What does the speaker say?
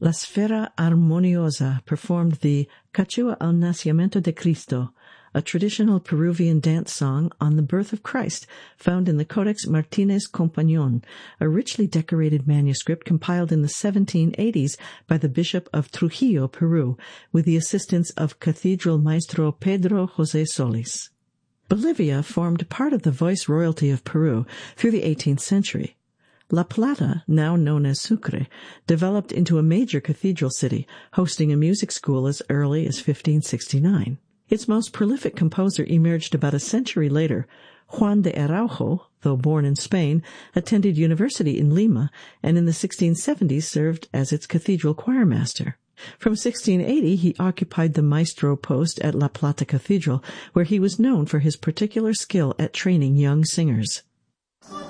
La Sfera Armoniosa performed the Cachua al Nacimiento de Cristo, a traditional Peruvian dance song on the birth of Christ, found in the Codex Martínez Compañón, a richly decorated manuscript compiled in the 1780s by the Bishop of Trujillo, Peru, with the assistance of Cathedral Maestro Pedro José Solis. Bolivia formed part of the voice royalty of Peru through the 18th century. La Plata, now known as Sucre, developed into a major cathedral city, hosting a music school as early as 1569. Its most prolific composer emerged about a century later. Juan de Araujo, though born in Spain, attended university in Lima, and in the 1670s served as its cathedral choirmaster. From 1680, he occupied the maestro post at La Plata Cathedral, where he was known for his particular skill at training young singers.